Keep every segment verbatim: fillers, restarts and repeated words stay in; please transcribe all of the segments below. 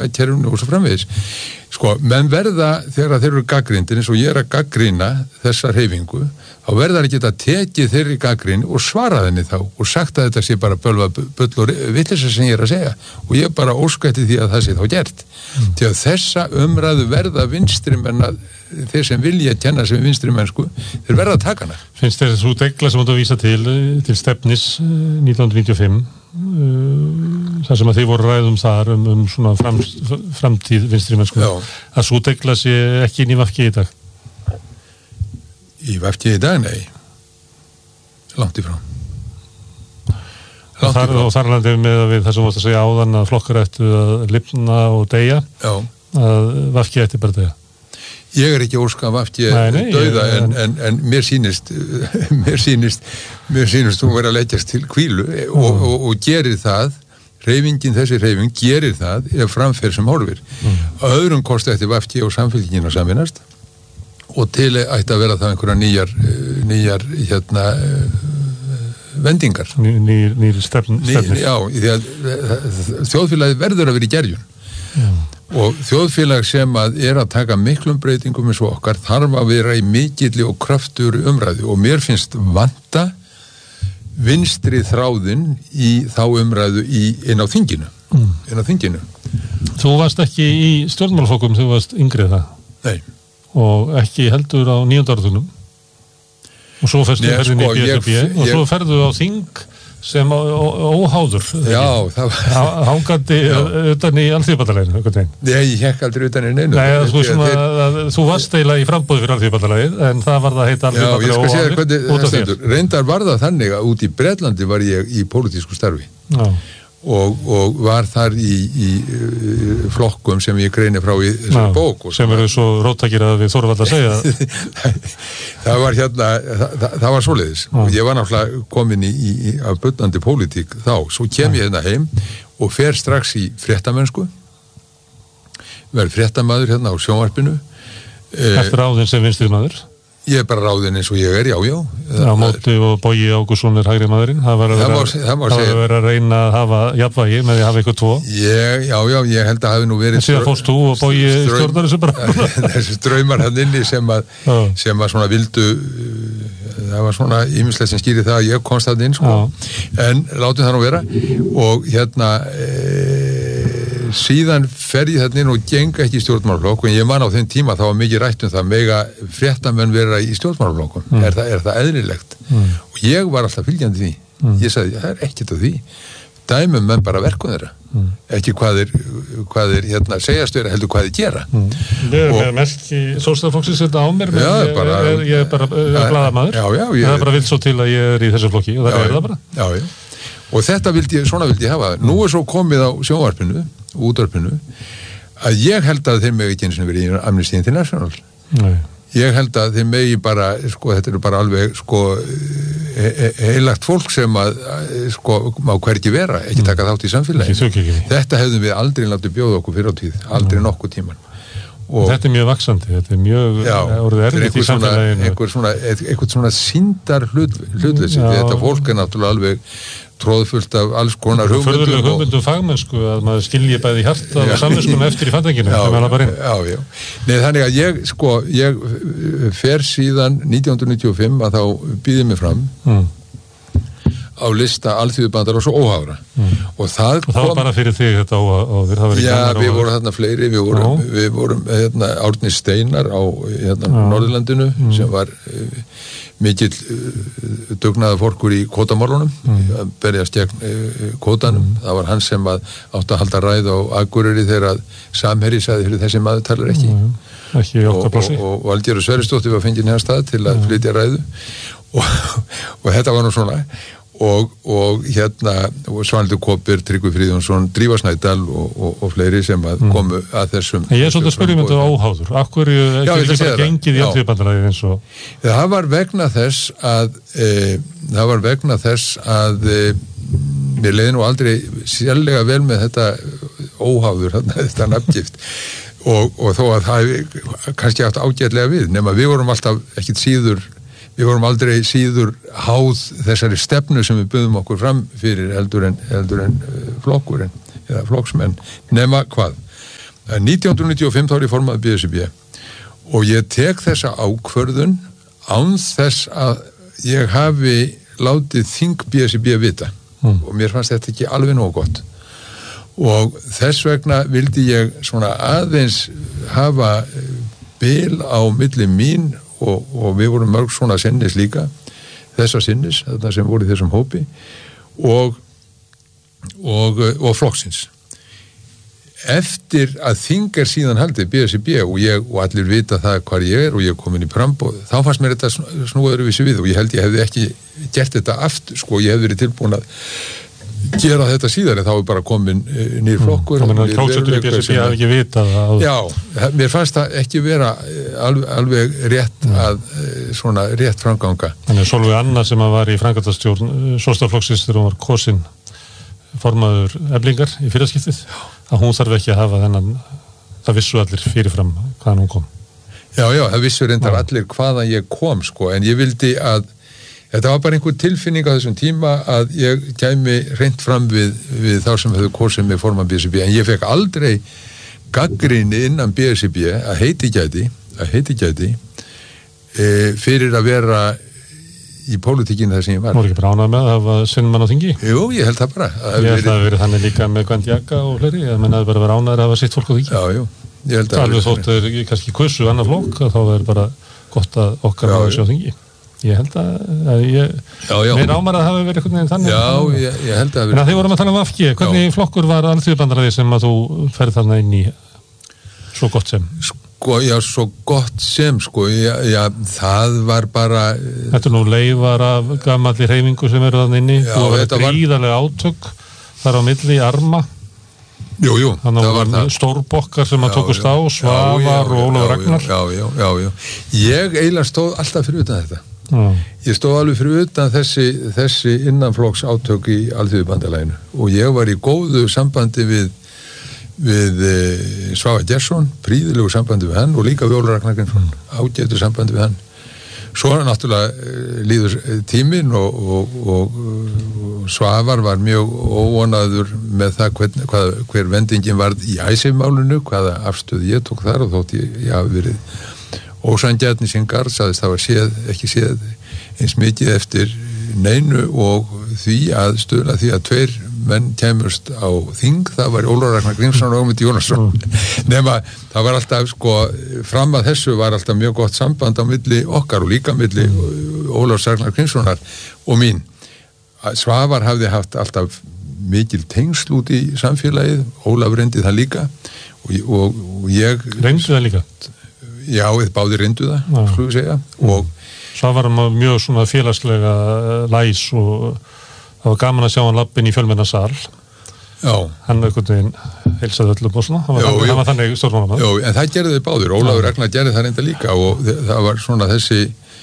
kerfinu og svo framvegis. Sko, menn verða þegar þeir eru gagnrýndir eins og ég er að gagnrýna þessa hreyfingu, þá verða að geta tekið þeirri gagnrýni og svara þenni þá og sagt að þetta sé bara bölva bull og vitleysa sem ég er að segja og ég bara óska eftir því að það sé þá gert. Mm. Því að þessa umræðu verða vinstrimenn að þeir sem vilja kenna sem vinstrimennsku, þeir verða að taka hana. Finnst þér þú degla sem þú vísa til til stefnis nítján hundruð níutíu og fimm þar sem að þið voru ræðum þar um, um svona fram, framtíð vinstrimennsku að svo degla sé ekki inn í V G í dag? Í V G í dag, nei. Langt í frá. Og þar, og þar landið með við það sem vorst að segja áðan að flokkar ættu að lifna og deyja, Já. Að V G ætti bara deyja. Ég er ekki óska V G dauða en, en, en mér sýnist mér sýnist mér sýnist þú verið að leggjast til hvílu og, og, og gerir það hreyfingin, þessi hreyfing gerir það ef framferð sem horfir. Mm. Öðrum kosti ætti V G og samfylkingin að samvinast og til ætti að vera það einhverja nýjar nýjar hérna vendingar. Ný, ný, nýr stefn, stefnir. Já, því að þjóðfélagið verður að vera í gerjun. Já. Og þjóðfélag sem að er að taka miklum breytingum eins og okkar þarf að vera í mikilli og kraftur umræðu og mér finnst vanta vinstri þráðin í þá umræðu í, inn á þinginu. Mm. Inn á þinginu. Þú varst ekki í stjórnmálaflokkum, þú varst yngri það. Nei. Og ekki heldur á níunda áratugnum. Og svo ferstu ferðin sko, í B S R B og svo ferðu á þing sem óháður. Já, það var hangandi utan í Alþýðubandalaginu einhvern veginn. Nei, ég hekk aldrei utan í neinu. Nei, þú, svona, þeir... þú varst eiginlega í frambúði fyrir Alþýðubandalagið en það var það að heita Alþýðubandalagið óháður. Já, ég skal segja hvernig það stendur. Reyndar var það þannig að út í Bretlandi var ég í pólitísku starfi. Já. Og, og var þar í, í uh, flokkum sem ég greini frá í þessari bók. Sem eru svo róttakir að við þorfum alltaf að segja. Það var hérna, það, það, það var svoleiðis. Já. Og ég var náttúrulega komin í, í, í af bullandi pólitík þá. Svo kem ég hérna heim og fer strax í fréttamennsku. Verð fréttamaður hérna á sjónvarpinu. Eftir áðin sem vinstri maður? Ég er bara ráðinn eins og ég er, já, já. Já, Móti og Bogi Ágústsson er hægri maðurinn. Það var að vera, það má, það það vera að reyna að hafa jafnvægi með því að hafa eitthvað tvo. Ég, já, já, ég held að hafi nú verið... En síðan fórst þú og Bogi stjórnar þessu bara. Þessi draumar hann inni sem að, sem að svona vildu... Það var svona ýmislegt sem skýri það að ég komst það inn, sko. En látum það nú vera. Og hérna... E, síðan fer ég þarna inn og geng ekki í stjórnmálaflokk og ég man á þeim tíma þá var mikið rætt um það mega fréttamenn vera í stjórnmálaflokkum. Mm. Er, það, er það eðlilegt? Mm. Og ég var alltaf fylgjandi því. Mm. Ég sagði, það er ekkert af því. Dæmum menn bara verkum þeirra. Mm. Ekki hvað er, hvað er hérna, segjast vera heldur hvað þeir gera. Mm. Ég er með mest í Sólstæðarflokksins þetta á mér, menn ég, bara, ég, ég er bara blaðamaður. Já, já. Ég, það er bara vilt svo til að ég er í þessu flokki og það er það bara. Já, já. Og þetta vildi ég, svona vildi ég hafa. Nú er svo komið á sjónvarpinu, útvarpinu, að ég held að þeir megi ekki eins og verið í Amnesty International. Nei. Ég held að þeir megi bara, sko, þetta er bara alveg, sko, he he heilagt fólk sem að, sko, má hvergi vera, ekki taka þátt í samfélagi. Þetta hefðum við aldrei látið bjóða okkur fyrir á tíð, aldrei nokkuð tíman. Og þetta er mjög vaxandi, þetta er mjög orðið erfitt í samfélaginu. Einhver svona, einhver svona síndar hlut, hlutleysi, þetta fólk er náttúrulega alveg tróðfullt af alls konar hugmyndum. Förðulega hugmyndum fagmennsku að maður skilji bæði hjarta og samviskuna eftir í fandanginu. Já, já, já. Nei, þannig að ég, sko, ég fer síðan nítján hundruð níutíu og fimm að þá býði mig fram mm. á lista Alþýðubandar og svo óháðra. Mm. Og það kom... Og það var bara fyrir þig þetta óháður? Já, við vorum þarna fleiri, við vorum, við vorum hérna, Árni Steinar á hérna, Norðurlandinu mm. sem var... mikill uh, dugnaða fólkur í kvótamálunum mm. að berjast gegn uh, kvótanum. Mm. Það var hann sem að átt að halda ræð á Akureyri þegar að Samherji sagði fyrir þessi maður talar ekki. Mm. Ekki og, og, og Valgerður Sverrisdóttir var fengin hér stað til að mm. flytja ræðu og, og þetta var nú svona og, og hérna Svanhildur Kåber, Tryggvi Friðjónsson, Drífa Snædal og, og, og fleiri sem að mm. komu að þessum. Ég er svolítið að spyrja um þetta óháður. Akkur er ekki bara gengið í Alþýðubandalagið eins og... Það var vegna þess að e, það var vegna þess að e, mér leiði nú aldrei sérlega vel með þetta óháður, þetta nafngift og, og þó að það hefði kannski haft ágætlega við, nema við vorum alltaf ekkit síður Við vorum aldrei síður háð þessari stefnu sem við buðum okkur fram fyrir heldur en, heldur en uh, flokkurinn eða flokksmenn, nema hvað. En nítján hundruð níutíu og fimm þá er ég formaður B S R B og ég tek þessa ákvörðun án þess að ég hafi látið þing B S R B vita mm. og mér fannst þetta ekki alveg nógu gott og þess vegna vildi ég svona aðeins hafa bil á milli mín og, og við vorum mörg svona sinnis líka þessa sinnis, þetta sem voru í þessum hópi og og, og flokksins eftir að þing er síðan haldið B S R B og ég og allir vita það hvar ég er og ég er komin í framboð þá fannst mér þetta snúa öðruvísi við og ég held ég hefði ekki gert þetta aftur sko, ég hefði verið tilbúin að gera þetta síðar en þá er bara komin nýr flokkur mm, og kjósendur í B S R B hefði ekki vitað að... Já, mér fannst það ekki vera alveg, alveg rétt mm. að svona rétt framganga Þannig að Sólveig Anna sem að var í framkvæmdastjórn Sjálfstæðisflokksins þegar hún var kosin formaður Eflingar í fyrraskiptið að hún þarf ekki að hafa þennan það vissu allir fyrirfram hvaðan hún kom Já, já, það vissu reyndar já. allir hvaðan ég kom sko, en ég vildi að þetta var bara einhver tilfinning á þessum tíma að ég kæmi reynt fram við, við þá sem hefðu kosið með formann B S R B en ég fekk aldrei gagnrýni innan B S R B að heiti gæti að heiti gæti e, fyrir að vera í pólitíkinu þar sem ég var. Þú voru ekki bránað með að hafa sinnmann á þingi? Jú, ég held það bara. Ég held verið... að það hefur verið þannig líka með Gvend Jaka og fleiri, ég menn að það bara vera ánæður að hafa sitt fólk á þingi. Já, jú. Ég held að það alveg þótt er kannski kussu annar flokk að þá er bara gott að okkar hafa sér á þingi. Ég held að, að ég... Já, já. Mér ámar að það hafi verið einhvern veginn þannig. Já, ég, ég held að... En að þið vorum að tala um V G, hvernig flokkur var alþýðubandalagið sem að þú ferð þarna inn í svo gott sem? Sko, já, svo gott sem, sko, já, já, það var bara... Þetta er nú leifar af gamalli hreyfingu sem eru þannig inni, já, og þetta var gríðarlega átök þar á milli arma. Jú, jú, þannig það var það. Stórbokkar sem að tókust á, Svavar og Ólafur Ragnar. Já, já, já, já. Ég eiginlega stóð alltaf fyrir utan þetta. Já. Ég stóð alveg fyrir utan þessi, þessi innanflokks átök í Alþýðubandalaginu og ég var í góðu sambandi við við eh, Svavar Gesson, príðilegu sambandi við hann og líka við Ólafur Ragnar Grímsson, ágætu sambandi við hann. Svo er náttúrulega eh, líður tíminn og, og, og, og Svavar var mjög óvonaður með það hver, hvað, hver vendingin var í æsifmálinu, hvaða afstöð ég tók þar og þótt ég, ég hafi verið ósanngjarn í sinn garð, sagðist það var séð, ekki séð eins mikið eftir neinu og því að stuðla því að tveir menn kemurst á þing, það var Ólafur Ragnar Grímsson og Ögmundur Jónasson nema það var alltaf sko fram að þessu var alltaf mjög gott samband á milli okkar og líka milli Ólafur Ragnar Grímssonar og mín. Svavar hafði haft alltaf mikil tengsl út í samfélagið, Ólafur reyndi það líka og, og, og ég reyndi það líka? Já, þið báði reyndu það, skulum við segja og Svavar var mjög svona félagslega læs og það var gaman að sjá hann lappin í fjölmennasal. Já. Hann einhvern veginn heilsaði öllum og svona, hann var, já, þannig, hann var þannig stórmánamann. Já, en það gerði þau báður, Ólafur Ragnar gerði það reynda líka og það var svona þessi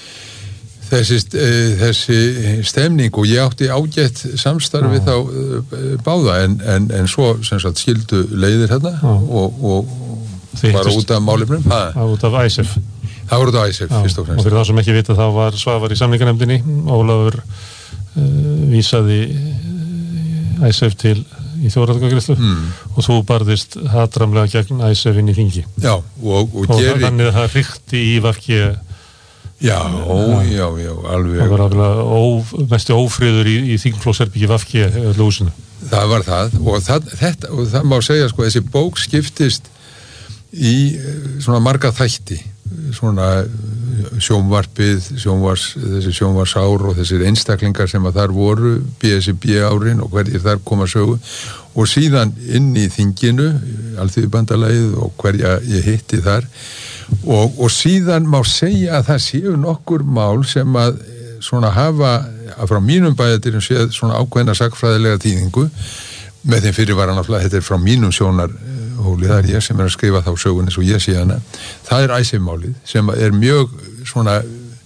þessi, þessi stemning og ég átti ágætt samstarfi þá báða en, en, en svo sem sagt skildu leiðir hérna og, og bara út af málefnum. Það var út af æsif. Það var út af æsif, fyrst og fremst. Og fyrir það sem ekki vita þá var Svavar í samninganefndinni, Ólafur Uh, vísaði uh, æsef til í þjóðaratkvæðagreiðslu mm. og þú barðist hatramlega gegn æsef inn í þingi. Já, og, og, og geri... þannig að það hrikti í V G. Já, ó, já, já, alveg. Það var alveg ó, mestu ófriður í, í þingflokksherbyggi V G lúsinu. Það var það og það, þetta, og það má segja sko, þessi bók skiptist í svona marga þætti, svona sjónvarpið, sjónvars, þessi sjónvarsár og þessir einstaklingar sem að þar voru, B S R B árin og hverjir þar koma sögu og síðan inn í þinginu, Alþýðubandalagið og hverja ég hitti þar og, og síðan má segja að það séu nokkur mál sem að svona hafa, að frá mínum bæjadirum séð svona ákveðna sakfræðilega þýðingu með þeim fyrirvara náttúrulega, þetta er frá mínum sjónar hóli, það er ég sem er að skrifa þá sögun eins og ég sé hana, það er æsifmálið sem er mjög svona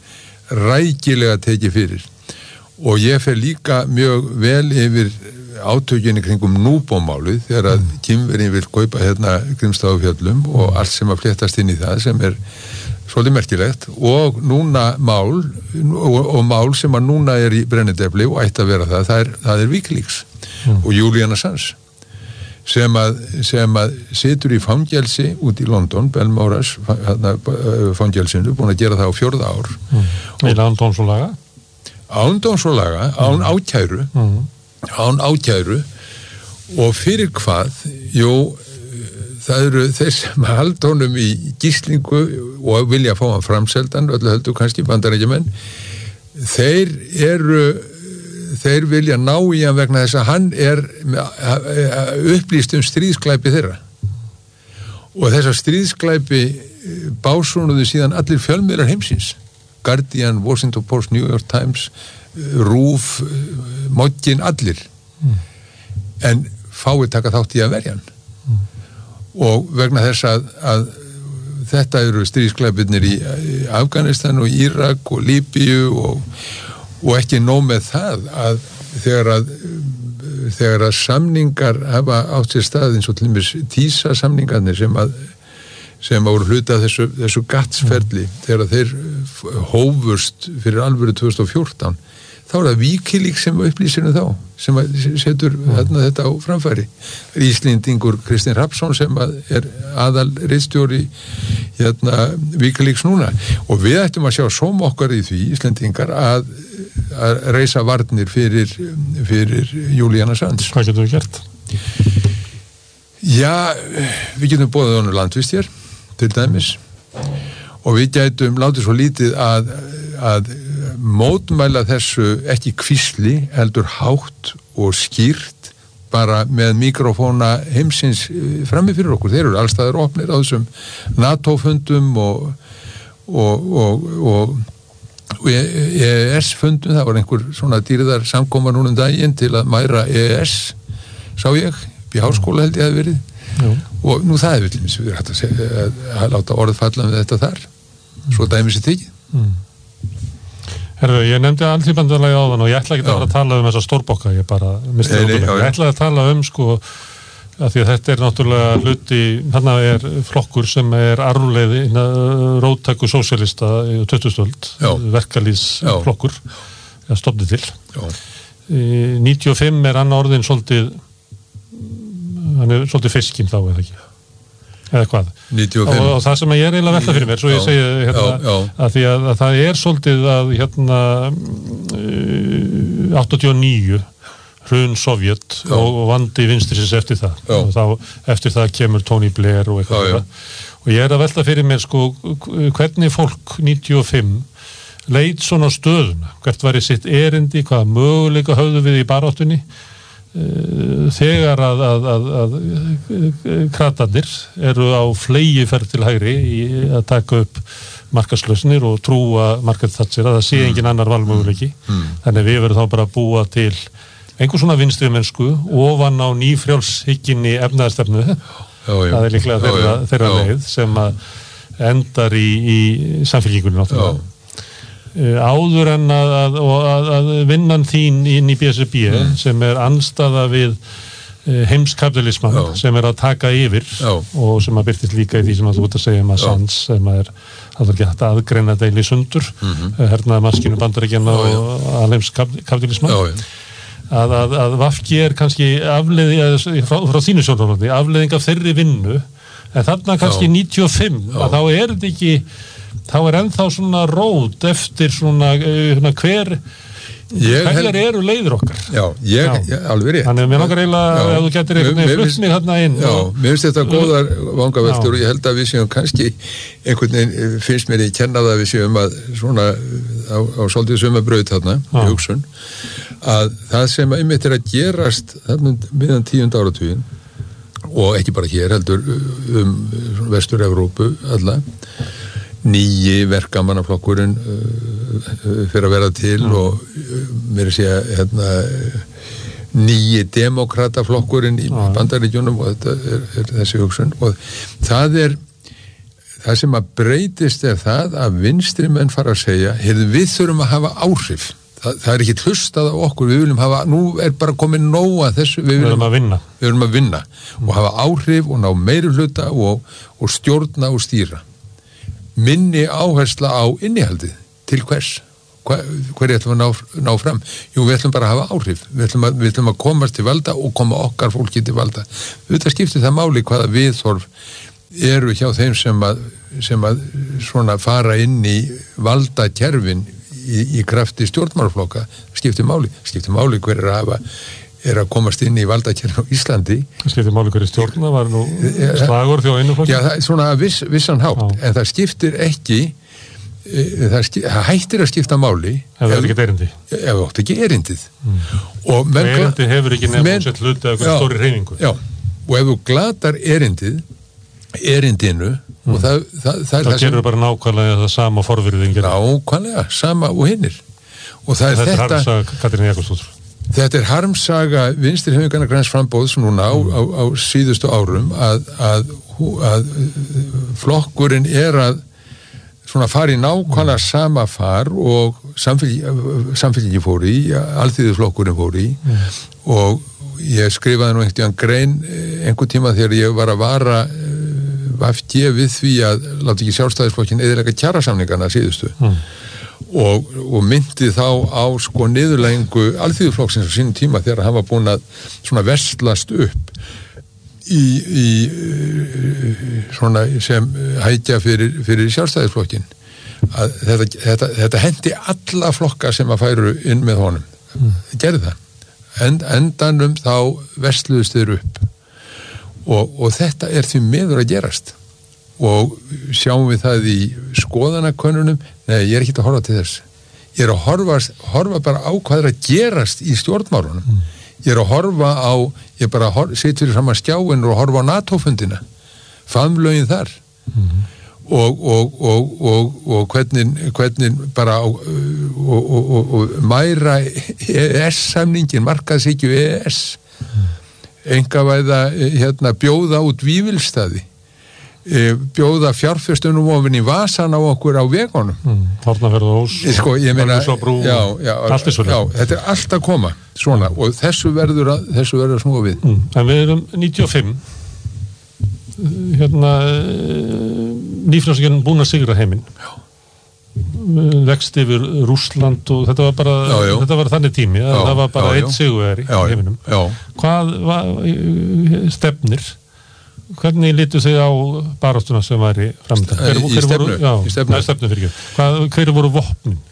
rækilega tekið fyrir og ég fer líka mjög vel yfir átökinni kringum núbómálið þegar að Kínverjinn vil kaupa hérna Grímsstaðafjöllum og allt sem að fléttast inn í það sem er svolítið merkilegt og núna mál og, og mál sem að núna er í brennidefli og ætti að vera það, það er, það er Wikileaks mm. og Julian Assange sem að, sem að situr í fangelsi út í London, Belmoras fangelsinu, búin að gera það á fjórða ár. Mm. Eða án dómsólaga? Án dómsólaga, án ákæru, mm. án ákæru og fyrir hvað, jú, það eru þeir sem halda honum í gíslingu og vilja fá hann framseldan, öllu heldur kannski bandarækjumenn, þeir eru þeir vilja ná í hann vegna þess að hann er upplýst um stríðsklæpi þeirra og þessar stríðsklæpi básúnuðu síðan allir fjölmiðlar heimsins, Guardian, Washington Post, New York Times, Rúf, Moggin, allir mm. en fáið taka þátt í að verja hann mm. og vegna þess að, að þetta eru stríðsklæpirnir í Afganistan og Írak og Líbíu og og ekki nóg með það að þegar að þegar að samningar hafa átt sér stað eins og til dæmis tísa samningarnir sem að sem að voru hluta þessu, þessu gatsferli mm. þegar þeir hófust fyrir alvöru tvö þúsund og fjórtán þá er það Wikileaks sem upplýsir þá sem að setur mm. hérna, þetta á framfæri Íslendingur Kristinn Hrafnsson sem að er aðal ritstjóri hérna Wikileaks núna og við ættum að sjá sóm okkar í því Íslendingar að að reisa varnir fyrir, fyrir Julian Assange. Hvað getum við gert? Já, við getum boðið honum landvist hér, til dæmis, og við getum látið svo lítið að, að mótmæla þessu ekki hvísli, heldur hátt og skýrt, bara með mikrofóna heimsins frammi fyrir okkur. Þeir eru allstaðar opnir á þessum NATO-fundum og og, og, og E E S-fundum, það var einhver svona dýrðar samkoma núna um daginn til að mæra E E S, sá ég, í háskóla held ég að verið, Jú. Og nú það er við við hægt að, segja, að, að láta orð falla með þetta þar, svo dæmi sér tekið. Mm. Herðu, ég nefndi Alþýðubandalagið áðan og ég ætla ekki að fara að tala um þessa stórbokka, ég bara misti það út um það. Ég ætla að tala um, sko, að því að þetta er náttúrulega hluti, þarna er flokkur sem er arfleiði róttæku sósíalista í tuttugustu öld, verkalýðsflokkur eða stofnið til. níutíu og fimm er hann orðin svolítið hann er svolítið fiskinn þá eða ekki eða hvað. níutíu og fimm Og, og það sem ég er eiginlega velta fyrir mér, svo ég segi hérna, já, já. að því að, að það er svolítið að hérna áttatíu og níu hrun Sovjet og, og vandi vinstrisins eftir það Já. og þá, eftir það kemur Tony Blair og eitthvað Já, og ég er að velta fyrir mér sko hvernig fólk níutíu og fimm leit svona stöðuna, hvert væri sitt erindi, hvaða möguleika höfðu við í baráttunni þegar að, að, að, að kratarnir eru á flegiferð til hægri í að taka upp markaðslausnir og trúa Margaret Thatcher að það sé engin annar valmöguleiki mm. þannig við verðum þá bara að búa til einhver svona vinstri mennsku ofan á nýfrjálshygginni efnaðarstefnu það er líklega já, þeirra, já, þeirra já. leið sem að endar í, í samfélkingunni náttúrulega áður en að, að, að, að vinnan þín inn í B S R B mm. sem er andstaða við heimskapitalisman já. sem er að taka yfir já. og sem að byrtist líka í því sem að þú ert að segja um að sans sem að er það er ekki hægt að aðgreina deili sundur mm-hmm. hernaða maskinu bandaríkjanna og alheimskapitalisman já, já. að, að, að V G er kannski afleiðing frá, frá þínu sjónarhóli afleiðing af þeirri vinnu en þarna kannski já. níutíu og fimm já. að þá er þetta ekki þá er ennþá svona rót eftir svona, svona hver hverjar eru leiðir okkar já, ég, já. ég alveg rétt þannig að mér langar eiginlega að þú getur einhvern veginn flutt mig þarna inn já, og, mér finnst þetta góðar vangaveltur og ég held að við séum kannski einhvern veginn finnst mér í kenna það að við séum að svona á, á svolítið sömabraut þarna í hugsun að það sem einmitt er að gerast þarna miðan tíunda áratuginn og ekki bara hér heldur um Vestur-Evrópu alla nýji verkamannaflokkurinn uh, fyrir að vera til mm. og uh, mér sé að hérna, nýji demokrataflokkurinn í mm. Bandaríkjunum og þetta er, er þessi hugsun og það er það sem að breytist er það að vinstri menn fara að segja heyrðu við þurfum að hafa áhrif það, það er ekki hlustað á okkur við viljum hafa, nú er bara komið nóga þessu við viljum að vinna, við viljum að vinna mm. og hafa áhrif og ná meiri hluta og, og stjórna og stýra minni áhersla á innihaldið til hvers, hva, hverju ætlum að ná, ná fram? Jú, við ætlum bara að hafa áhrif, við ætlum að, við ætlum að komast til valda og koma okkar fólki til valda. Þetta skiptir það máli hvaða viðhorf eru hjá þeim sem að, sem að svona fara inn í valdakerfin í, í krafti stjórnmálaflokka, skiptir máli, skiptir máli hver er að hafa er að komast inn í valdakerfin á Íslandi. Það skiptir máli hverju stjórna, var nú slagur þjó einu flokki? Já, það er svona viss, vissan hátt, Já. En það skiptir ekki, það, skip, það hættir að skipta máli. Það er ekki erindi. Ef það átt ekki erindið. Mm. Og erindi hefur ekki nefnum sett hluti af einhverju stóri hreyfingu. Já, og ef þú glatar erindið, erindinu, mm. og það... Það, það, það, það gerur bara nákvæmlega það sama forvirðingir. Nákvæmlega, sama og hinnir. Og það er þetta... Þetta er harmsaga Katrín Jakobsdóttur. Þetta er harmsaga Vinstri hreyfingarinnar græns framboðs núna á, á, á síðustu árum að, að, að flokkurinn er að svona fara í nákvæmlega sama far og samfélagi fór í, alþýðuflokkurinn fór í mm. og ég skrifaði nú einhvern grein einhvern tíma þegar ég var að vara V G við því að láta ekki Sjálfstæðisflokkin eyðileggja kjarasamningana síðustu mm. Og, og myndi þá á sko niðurlægingu alþýðuflokksins á sínum tíma þegar hann var búin að svona verslast upp í, í svona sem hækja fyrir, fyrir Sjálfstæðisflokkin að þetta, þetta, þetta hendi alla flokka sem að færu inn með honum mm. gerði það End, endanum þá versluðust þeir upp og, og þetta er því miður að gerast og sjáum við það í skoðanakönnunum, nei, ég er ekki að horfa til þess. Ég er að horfa, horfa bara á hvað er að gerast í stjórnmálunum. Mm. Ég er að horfa á, ég er bara að setja fyrir saman skjáin og horfa á NATO-fundina, faðmlögin þar mm. og, og, og, og, og hvernig, hvernig bara á, og, og, og, og mæra E E S-samningin, markaðshyggju E E S, mm. engavæða, hérna, bjóða út Vífilsstaði, bjóða fjárfestunum ofin í vasan á okkur á vegunum mm, Hortnaferð og Ós sko, ég meina, brú, já, já, já, þetta er allt að koma svona mm. og þessu verður að, þessu verður að snúa við mm. En við erum níutíu og fimm hérna nýfrjálsíkjarnir búin að sigra heiminn vext yfir Rússland og þetta var bara já, já. Þetta var þannig tími já, það var bara einn sigurvegari í heiminum já. Hvað var, stefnir hvernig litu þið á baráttuna sem væri framöndan? Hver, í hver stefnu? Voru, já, í stefnu? Nei, stefnu fyrir ekki. Hvað, hver voru vopnin?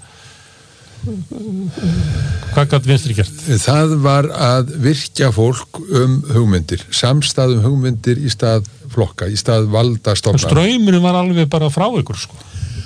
Hvað gætt Vinstri gert? Það var að virkja fólk um hugmyndir, samstað um hugmyndir í stað flokka, í stað valdastofna. Ströyminu var alveg bara frá ykkur, sko.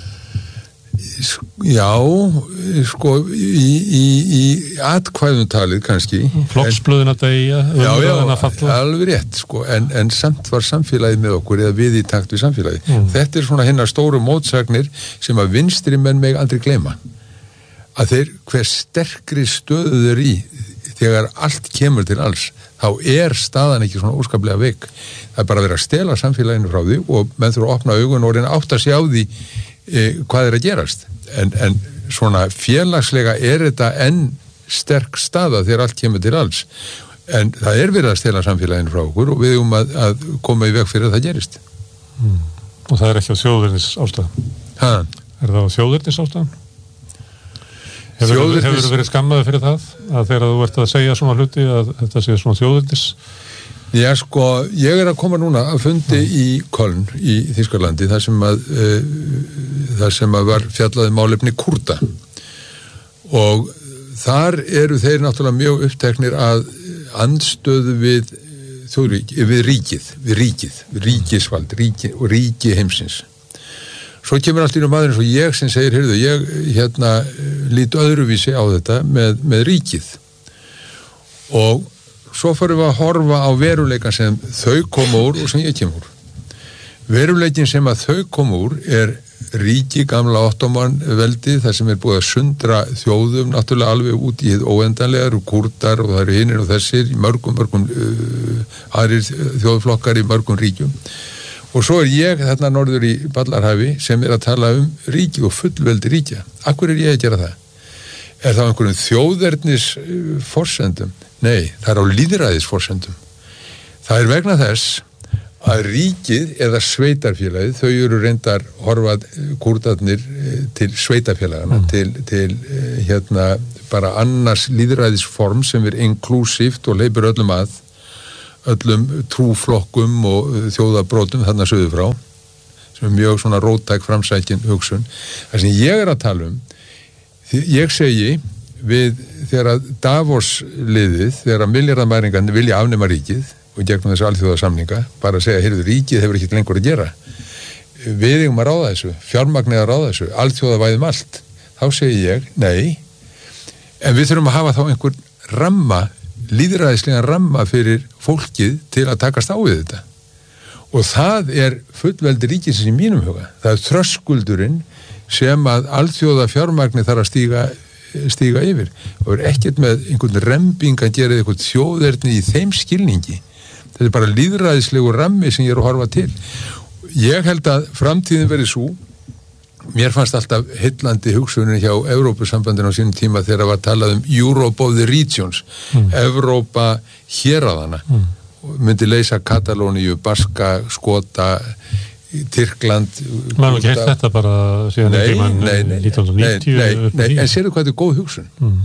Já, sko í, í, í atkvæðum talið kannski flokksblöðin að deyja já, já, alveg rétt sko en, en samt var samfélagið með okkur eða við í takt við samfélagið mm. Þetta er svona hinnar stóru mótsagnir sem að vinstri menn meg aldrei gleyma að þeir hver sterkri stöðu þeir í þegar allt kemur til alls þá er staðan ekki svona óskaplega veik það er bara að vera að stela samfélaginu frá því og menn þurfa að opna augun og reyna átt að sjá því Eh, hvað er að gerast en, en svona félagslega er þetta enn sterk staða þegar allt kemur til alls en það er verið að stela samfélaginu frá okkur og við um að, að koma í veg fyrir að það gerist mm. Og það er ekki á þjóðverðnis ástæðan ha? Er það á þjóðverðnis ástæðan? Hefur, Þjóðverðnis... hefur verið skammaði fyrir það að þegar þú ert að segja svona hluti að þetta sé svona þjóðverðnis Já, sko, ég er að koma núna að fundi mm. í Köln í Þýskalandi þar sem að uh, þar sem að var fjallaði málefni Kúrda og þar eru þeir náttúrulega mjög uppteknir að andstöðu við þjóðrík, við ríkið, við ríkið, við ríkisvald ríki, og ríki heimsins svo kemur allt í nú maður eins og ég sem segir, heyrðu, ég hérna lít öðruvísi á þetta með, með ríkið og svo fyrir við að horfa á veruleikan sem þau koma úr og sem ég kem úr. Veruleikin sem að þau koma úr er ríki gamla ottoman veldi þar sem er búið að sundra þjóðum náttúrulega alveg út í hið óendanlega eru Kúrdar og það eru hinir og þessir í mörgum, mörgum uh, aðrir þjóðflokkar í mörgum ríkjum og svo er ég þarna norður í Ballarhafi sem er að tala um ríki og fullveldi ríkja. Akkur er ég að gera það? Er það einhverjum þjóðernis uh, forsendum? Nei, það er á lýðræðisforsendum. Það er vegna þess að ríkið eða sveitarfélagið, þau eru reyndar horfað Kúrdarnir til sveitarfélagana, mm. til, til hérna bara annars lýðræðisform sem er inklúsíft og leipur öllum að, öllum trúflokkum og þjóðabrótum þarna söðu frá, sem er mjög svona róttæk framsækin hugsun. Það sem ég er að tala um, ég segi við þegar að Davos-liðið, þegar að milljarðamæringarnir vilja afnema ríkið og gegnum þessu alþjóðasamninga, bara að segja, heyrðu, ríkið hefur ekkert lengur að gera. Við eigum að ráða þessu, fjármagnið að ráða þessu, alþjóðavæðum allt. Þá segi ég, nei, en við þurfum að hafa þá einhver ramma, lýðræðislega ramma fyrir fólkið til að takast á við þetta. Og það er fullveldi ríkisins í mínum huga. Það er þröskuldurinn sem að alþjóða fjármagnið þarf að stíga stíga yfir og er ekkert með einhvern rembing að gera eitthvað þjóðerni í þeim skilningi. Þetta er bara lýðræðislegu rammi sem ég er að horfa til. Ég held að framtíðin verið svo, mér fannst alltaf heillandi hugsunin hjá Evrópusambandinu á sínum tíma þegar var talað um Europe of the Regions, mm. Evrópa héraðana, mm. myndi leysa Katalóníu, Baska, Skota, Tyrkland. Maður ekki heilt þetta bara síðan í tíman nítján hundruð níutíu. Nei, nei, nei, en sérðu hvað þetta er góð hugsun. Mm.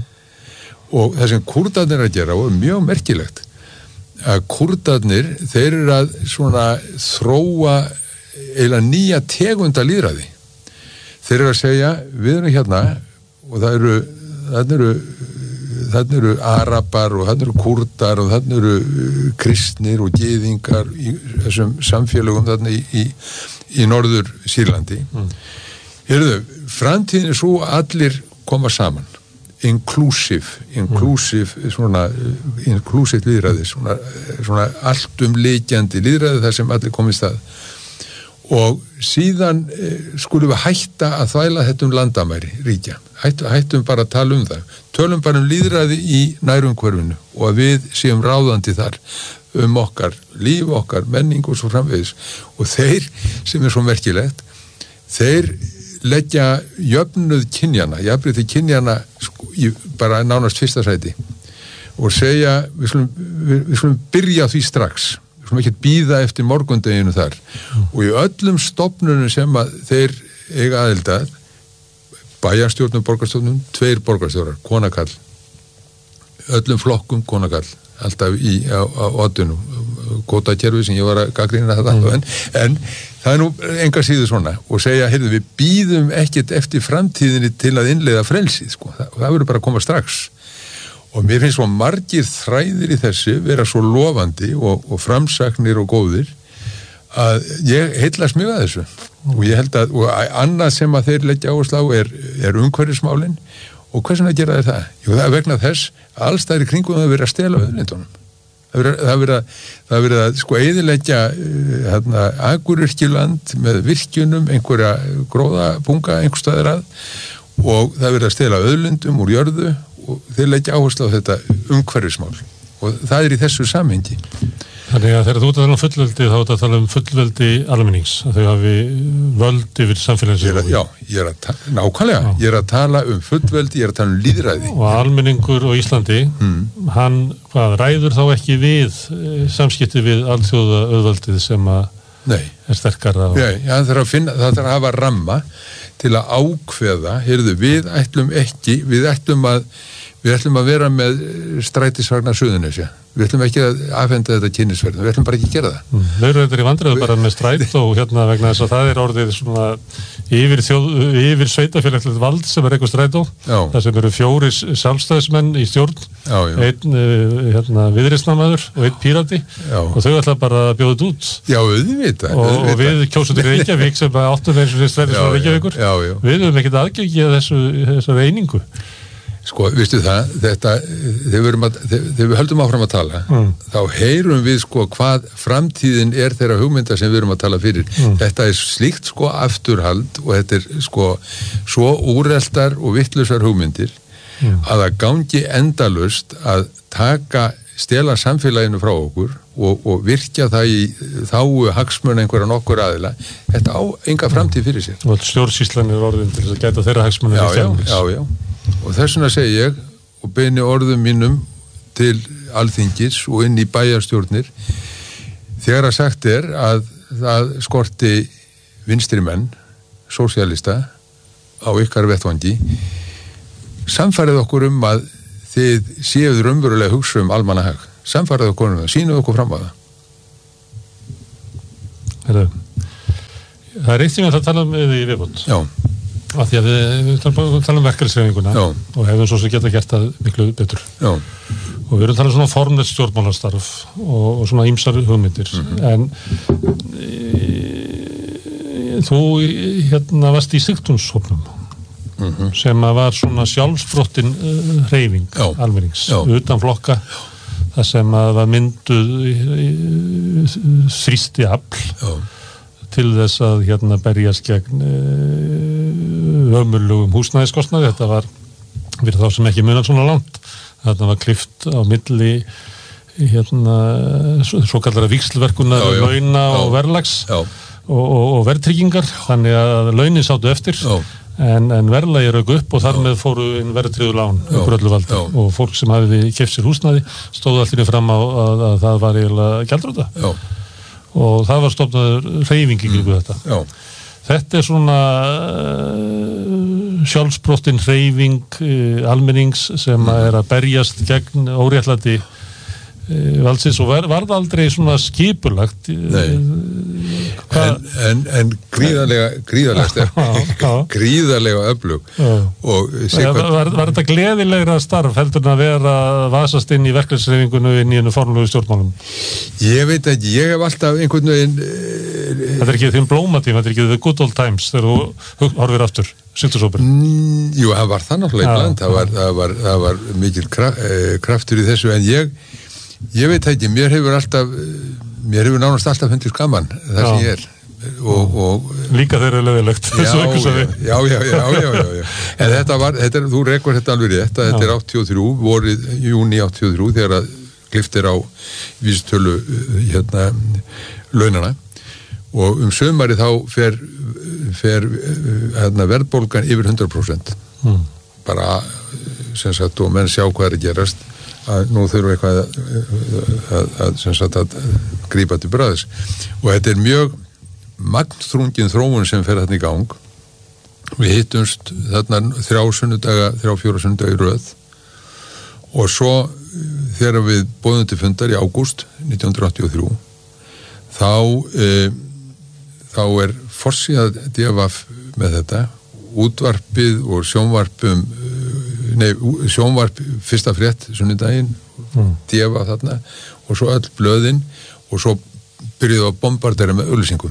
Og það sem Kúrdarnir að gera og mjög merkilegt að Kúrdarnir, þeir eru að svona þróa eiginlega nýja tegunda lýðræði. Þeir eru að segja, við erum hérna og það eru, það eru þannig eru Arabar og þannig eru Kúrdar og þannig eru kristnir og gyðingar í þessum samfélögum þannig í, í, í norður Sýrlandi. Mm. Heyrðu, framtíðin er svo að allir koma saman. Inclusive, inclusive, mm. svona, inclusive lýðræði, svona, svona alltumleikjandi lýðræði þar sem allir komist að. Og síðan eh, skulum við hætta að þvæla þetta um landamæri, ríkja. Hætt, hættum bara að tala um það. Tölum bara um lýðræði í nærumhverfinu og að við séum ráðandi þar um okkar líf, okkar menning og svo framvegis. Og þeir, sem er svo merkilegt, þeir leggja jöfnuð kynjana, jafnrétti kynjana sko, í bara nánast fyrsta sæti og segja, við skulum, við, við skulum byrja því strax. Við ekki býða eftir morgundeginu þar mm. og í öllum stofnunum sem að þeir eiga aðildað bæjarstjórnum, borgarstjórnum, tveir borgarstjórar, konakall öllum flokkum konakall alltaf í, á, á oddunum kótakerfi sem ég var að gagnrýna þetta mm. en, en það er nú enga síður svona og segja, heyrðu, við býðum ekkert eftir framtíðinni til að innleiða frelsið, sko, það, það verður bara að koma strax. Og mér finnst svo margir þræðir í þessu vera svo lofandi og, og framsaknir og góðir að ég heillast mjög að þessu. Mm. Og ég held að, og annað sem að þeir leggja áherslu á er, er umhverfismálin og hvers vegna gera þeir það? Jú, það er vegna þess að alls það er í kringum að vera að stela auðlindunum. Það er verið að, það er verið að sko eyðileggja hérna, Akuryrkjuland með virkjunum, einhverja gróðapunga einhver staðar að og það er verið að stela auðlindum úr jörðu og þeir leggja áherslu á þetta umhverfismál og það er í þessu samhengi. Þannig að þegar þú ert að tala um fullveldi þá ert að tala um fullveldi almennings að þau hafi völd yfir samfélagsins. Já, ég er að tala, nákvæmlega, já. Ég er að tala um fullveldi, ég er að tala um lýðræði. Og almenningur á Íslandi, mm. hann hvað, ræður þá ekki við samskipti við alþjóða auðvaldið sem að Nei. er sterkara. Og... Nei, ja, það þarf að finna, það þarf að hafa ramma til að ákveða, heyrðu, við ætlum ekki, við ætlum að við ætlum að vera með strætisvagnar Suðurnesja. Við ætlum ekki að afhenda þetta kynnisverðum, við ætlum bara ekki að gera það. Mm. Þau eru þetta í vandræðu bara með stræt og hérna vegna þess að það er orðið svona yfir, þjóð, yfir sveitafélagslegt vald sem er eitthvað strætó. Það sem eru fjóri sjálfstæðismenn í stjórn, já, já. einn hérna, viðreisnarmaður og einn pírati já. og þau ætla bara að bjóða þetta út. Já, auðvitað. Og, og við kjósundur Reykjavík sem áttum eins og þessu strætisvagnar Reykjavíkur, við höfum ekkert aðgengi að þessu, þessu einingu. Sko, vistu það, þetta, þegar við, að, þegar við höldum áfram að tala, mm. þá heyrum við sko hvað framtíðin er þeirra hugmynda sem við erum að tala fyrir. Mm. Þetta er slíkt sko afturhald og þetta er sko svo úreltar og vittlausar hugmyndir mm. að það gangi endalaust að taka, stela samfélaginu frá okkur og, og virkja það í þáu hagsmuna einhverja nokkur aðila. Þetta á enga framtíð fyrir sér. Og stjórnsýslan er orðin til þess að gæta þeirra hagsmuna. Já, já, já, já. Og þess vegna segi ég og beini orðum mínum til alþingis og inn í bæjarstjórnir þegar að sagt er að það skorti vinstri menn, sósíalista á ykkar vettvangi, samfærið okkur um að þið séuð raunverulega hugsa um almannahag, samfærið okkur um það, sýnuð okkur fram á það. Herru, það er eitt sem ég ætla að tala um í viðbót. Já. Af því að við, við talum um verkalýðshreyfinguna og hefum svo sem geta gert það miklu betur. Já. Og við erum talað um svona formlegt stjórnmálastarf og, og svona ýmsar hugmyndir. Mm-hmm. En e, þú hérna varst í Sigtunshópnum mm-hmm. sem að var svona sjálfsbrottin uh, hreyfing Já. Almennings, Já. Utan flokka. Já. Það sem að var mynduð þrýsti afl Já. Til þess að hérna berjast gegn ömurlegum húsnæðiskostnaði. Þetta var fyrir þá sem ekki munar svona langt. Þetta var klift á milli hérna svo kallara víxlverkunar, launa og verðlags og, og, og verðtryggingar. Þannig að launin sátu eftir. Já. En, en verðlagi rauk upp og þar með fóru inn verðtryggðu lán upp öllu valdi og fólk sem hafiði keypt sér húsnæði stóðu allir fram á að, að það var eiginlega gjaldþrota og það var stofnaður hreyfing í kringum þetta. Já. Þetta er svona uh, sjálfsbrottin hreyfing uh, almennings sem mm. er að berjast gegn óréttlæti valdsins og var, varð aldrei svona skipulagt en, en, en gríðarlega gríðarlega sterk gríðarlega öflug og ja, var, var þetta gleðilegra starf heldur en að vera vasast inn í verkefnishreyfingunni inn í einu formlegu stjórnmálum? Ég veit ekki, ég hef alltaf einhvern veginn Þetta er ekki þinn blómatíma, þetta er ekki the good old times þegar þú horfir aftur Sigtunshópur. Mm, jú, það var það náttúrulega í bland, það var, það var, það var mikil kraftur í þessu en ég Ég veit ekki, mér hefur alltaf mér hefur nánast alltaf fundist gaman það sem ég er og, og, Líka þeirra leðilegt já, já, já, já, já, já, já. En þetta var, þetta er, þú rekur þetta alveg rétt þetta er áttatíu og þrjú, vorið júní áttatíu og þrjú þegar að klift er á vísitölu hérna launana og um sömari þá fer, fer hérna, verðbólgan yfir hundrað prósent mm. bara sem sagt og menn sjá hvað er að gerast að nú þurfum eitthvað að, að, að, sem sagt að grípa til bragðs og þetta er mjög magnþrungin þróun sem fer þarna í gang við hittumst þarna þrjá sunnudaga, þrjá fjóra sunnudaga í röð og svo þegar við boðum til fundar í ágúst nítján hundruð áttatíu og þrjú þá e, þá er forsíðað D V F með þetta útvarpið og sjónvarpum nei, sjónvarp fyrsta frétt sunnudaginn, mm. D V þarna og svo öll blöðin og svo byrjuðu að bombardera með auglýsingum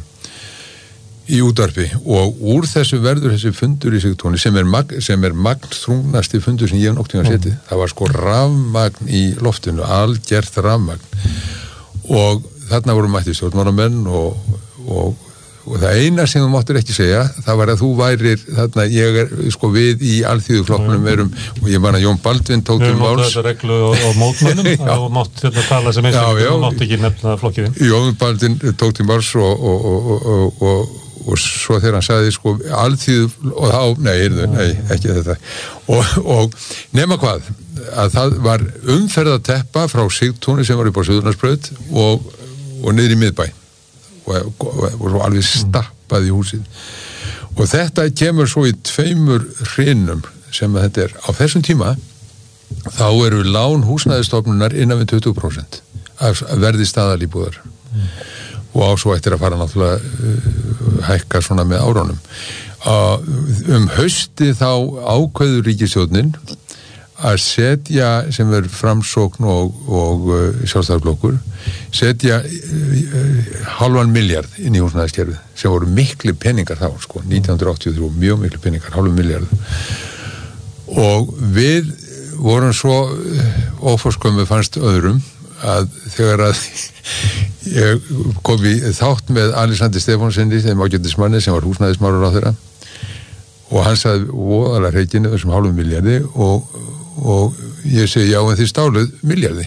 í útvarpi og úr þessu verður þessi fundur í Sigtúni sem er, mag, sem er magnþrungnasti fundur sem ég hef nokkuð að setja mm. það var sko rafmagn í loftinu algjert rafmagn og þarna voru mætti stjórnmálamenn og, og og það eina sem þú máttur ekki segja það var að þú værir þarna ég er sko við í alþýðuflokknum erum og ég man að Jón Baldvin tók til máls við mótaðu þetta reglu og, og mótmönnum og mátt þetta tala sem einstaklega og mátt ekki nefna flokkiðin Jón Baldvin tók til máls og, og, og, og, og, og svo þegar hann sagði sko alþýðu og þá, nei, heyrðu, nei, ekki þetta og, og nema hvað að það var umferðateppa frá Sigtúni sem var upp á Suðurlandsbraut og, og niður í miðbæ og, og, og svo alveg stappað í húsið og þetta kemur svo í tveimur hrinum sem að þetta er á þessum tíma þá eru lán húsnæðisstofnunar innan við tuttugu prósent af verði staðalíbúðar mm. og á svo eftir að fara náttúrulega uh, hækka svona með árunum uh, um hausti þá ákveður ríkisstjórnin að setja sem er framsókn og, og uh, sjálfstæðarflokkur setja uh, halvan miljard inn í húsnæðiskerfið sem voru miklu peningar þá sko, nítján hundruð áttatíu og þrjú, mjög miklu peningar, halvan miljard og við vorum svo óforskömmu fannst öðrum að þegar að ég kom í þátt með Alexander Stefánssoni þeim ágætismanni sem var húsnæðismálur á þeirra og hann sagði voðalega hreikinu þessum halvum miljardi og og ég segi já en þið stáluð miljardi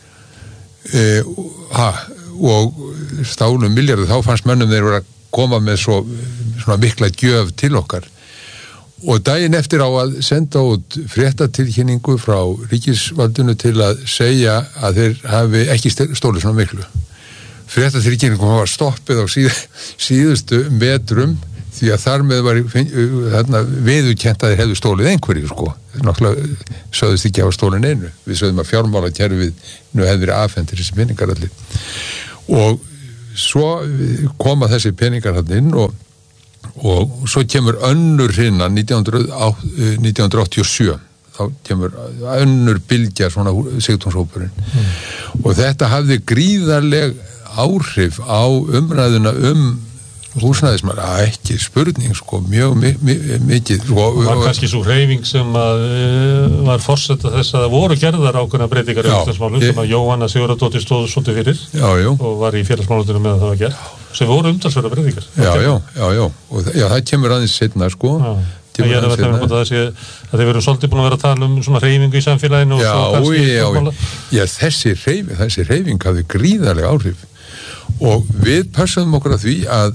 e, ha, og stáluð miljardi þá fannst mönnum þeir voru að koma með svo svona mikla gjöf til okkar og daginn eftir á að senda út fréttatilkynningu frá ríkisvaldinu til að segja að þeir hafi ekki stólið svona miklu fréttatilkynningu var stoppið á síð, síðustu metrum því að þar með var þarna viðurkennt að þeir hefðu stólið einhverju sko, náttúrulega sögðust ekki að hafa stólið einu, við sögðum að fjármálakerfið nú hefði verið afhentir þessi peningar allir og svo koma þessi peningar allir inn og, og svo kemur önnur hrinna nítján hundruð áttatíu og sjö þá kemur önnur bylgja svona Sigtúnshópurinn mm. og þetta hafði gríðarleg áhrif á umræðuna um húsnæðismál, ekki spurning sko, mjög mi mi mikið sko, var kannski svo hreyfing sem að e, var forseta þess að það voru gerðar ákveðna breytingar í húsnæðismálum sem að Jóhanna Sigurðardóttir stóð svolítið fyrir já, já. og var í félagsmálunum með að það var gert sem voru umtalsverðar breytingar já, já, já, já, og já, það kemur aðeins setna sko já. Ég er að vera að það sé að þeir veru svolítið búin að vera að tala um svona hreyfingu í samfélaginu og já, svo kannski já, já, já, þessi hreyfing, þessi hreyfing hafði gríðarlega áhrif og við passaðum okkur að því að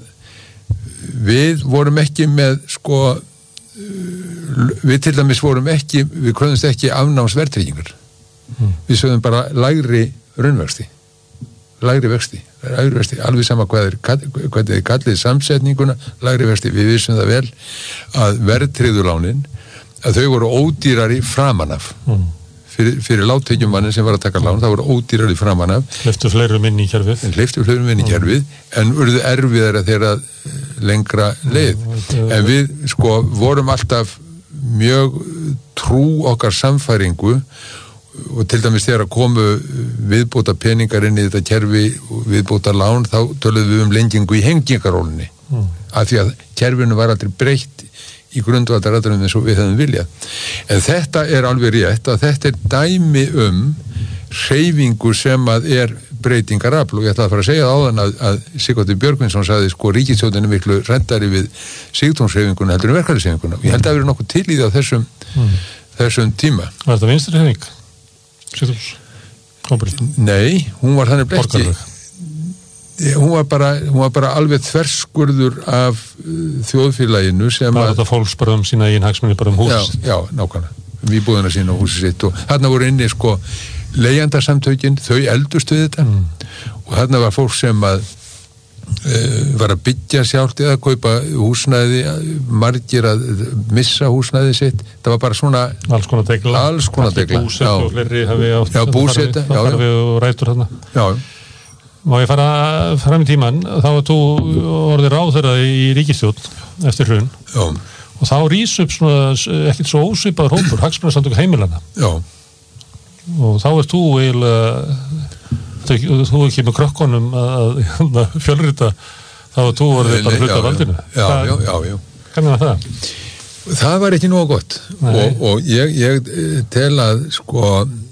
við vorum ekki með sko við til dæmis vorum ekki við kröðumst ekki afnámsverðtryggingar mm. við sögðum bara lægri raunvexti lægri vexti, lægri vexti, alveg sama hvað er hvað er kallið samsetninguna lægri vexti, við vissum það vel að verðtryggðulánin að þau voru ódýrari framanaf mm. fyrir, fyrir láttekjumannin sem var að taka lán, það voru ódýrari framanaf hleyptu fleirum inn í kerfið hleyptu fleirum inn í kerfið mm. en urðu erfiðara þegar lengra leið mm. en við sko vorum alltaf mjög trú okkar samfæringu og til dæmis þegar að komu viðbóta peningar inn í þetta kerfi og viðbóta lán, þá töluðum við um lengingu í hengingarólinni mm. af því að kerfinu var aldrei breytt í grundvallaratriðum eins og við hefðum viljað en þetta er alveg rétt að þetta er dæmi um hreyfingu sem að er breytingarafl og ég ætla að fara að segja áðan að, að Sigvaldi Björgvinsson sagði sko ríkisstjórnin er miklu rentari við Sigtúnshreyfinguna heldur en verkalýðshreyfinguna og ég held að vera nokkuð til í það á þessum, mm. þessum tíma. Var þetta vinstri hreyfing? Sigtúns? Nei, hún var þannig ekki hún var bara, hún var bara alveg þverskurður af uh, þjóðfélaginu sem að þetta fólks bara um sína eigin hagsmuni bara um hús já, já, nákvæmlega, við búðum að sína húsi sitt og þarna voru inni sko leigjandasamtökin, þau eldustu þetta mm. og þarna var fólk sem að uh, var að byggja sjálft eða að kaupa húsnæði margir að missa húsnæði sitt, það var bara svona alls konar degla, alls konar degla búsett og fleiri hafi átt já, búsett, já, já og rætur þarna já má ég fara fram í tíman þá var þú orðið ráðherra í ríkisstjórn eftir hrun já. og þá rís upp svona ekkert svo ósvipaður hópur, hagsmunasamtök heimilana já. og þá er þú eiginlega þú ekki með krökkunum að, að fjölrita þá er þú orðið bara hluta af valdinu já, Hva, já, já, já hvernig var það? Það var ekki nógu gott og, og ég, ég tel að sko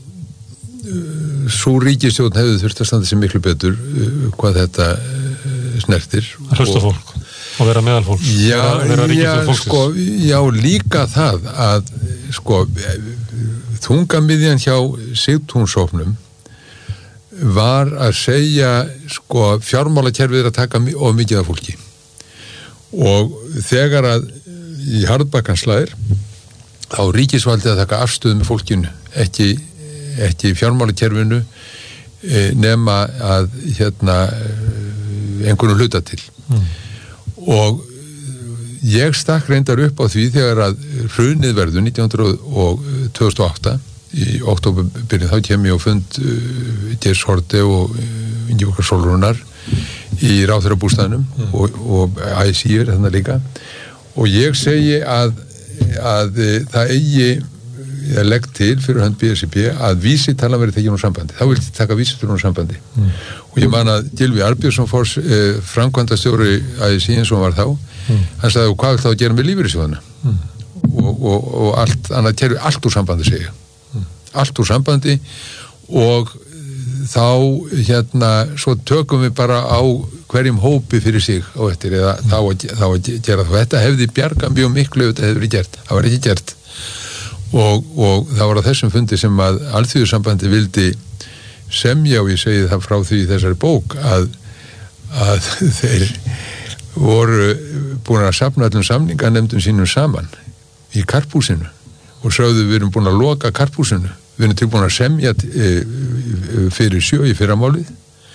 svo ríkisstjórn hefði þurft að standa sér miklu betur uh, hvað þetta uh, snertir að hlusta fólk og vera meðal fólks já, vera já, sko, já, líka það að sko þungamiðjan hjá Sigtúnshópnum var að segja sko fjármálakerfið er að taka of mikið af fólki og þegar að í harðbakkan slæðir þá ríkisvaldið að taka afstöðu með fólkinu ekki ekki fjármálakerfinu e, nema að hérna einhvern hluta til mm. og ég stakk reyndar upp á því þegar að hrunið verður nítján hundruð og tvö þúsund og átta í októberbyrjun þá kem ég á fund uh, Geirs Haarde og uh, Ingibjargar Sólrúnar í ráðherrabústaðnum mm. og, og A S I er þarna líka og ég segi að, að uh, það eigi ég legg til fyrir hönd B S R B að vísitala verið tekið úr sambandi. Þá vilti taka vísitala úr sambandi. Mm. Og ég man að Gylfi Arnbjörnsson fórs eh, framkvæmdastjóri A S I eins og var þá. Mm. Hann sagði, hvað vil þá gera með lífeyrissjóðina? Mm. Og, og, og allt, annað kerfi, allt úr sambandi segja. Mm. Allt úr sambandi og þá hérna, svo tökum við bara á hverjum hópi fyrir sig á eftir eða mm. þá, að, þá að gera það. Þetta hefði bjargað mjög miklu ef þetta hefði verið gert. Það var ekki gert. Og, og það var á þessum fundi sem að Alþýðusambandi vildi semja og ég segi það frá því í þessari bók að, að þeir voru búin að safna allum samninganemndum sínum saman í karphúsinu og sögðu við erum búin að loka karphúsinu við erum tilbúin að semja e, fyrir sjö í fyrramálið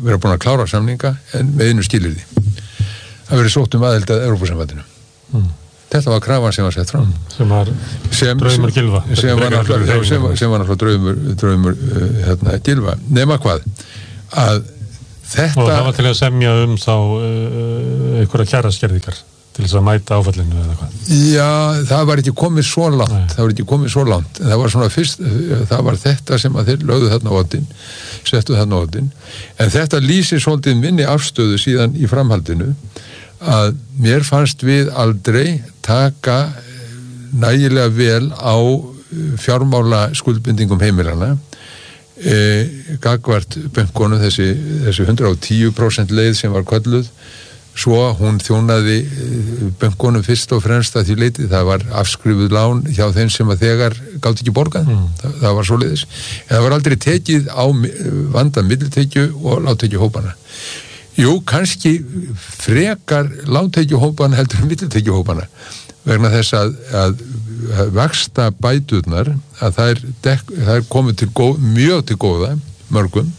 vera búin að klára samninga en með einu skilyrði að vera sótt um aðild að Evrópusambandinu mm. Þetta var krafan sem var sett fram mm. sem var sem, draumur Gylfa sem var náttúrulega draumur, draumur uh, hérna, Gylfa nema hvað að þetta og það var til að semja um þá uh, einhverja kjaraskerðingar til þess að mæta áfallinu eða hvað Já, það var ekki komið svo langt Nei. það var ekki komið svo langt en það var svona fyrst, það var þetta sem að þeir lögðu þarna á oddinn settu þarna á oddinn en þetta lýsir svolítið minni afstöðu síðan í framhaldinu að mér fannst við aldrei taka nægilega vel á fjármála skuldbindingum heimilana e, gagvart bönkunum þessi, þessi hundrað og tíu prósent leið sem var kölluð svo hún þjónaði bönkunum fyrst og fremst að því leiti það var afskrifuð lán hjá þeim sem að þegar gátt ekki borgað mm. það, það var svoleiðis en það var aldrei tekið á vanda millitekju og lágtekjuhópana Jú, kannski frekar lágtekjuhópana heldur millitekjuhópana vegna þess að, að, að vaxta bæturnar að það er, dek, það er komið til góð, mjög til góða mörgum